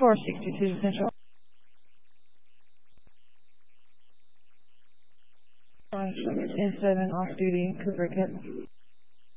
462 Central. And 7 off duty, Cooper Kit.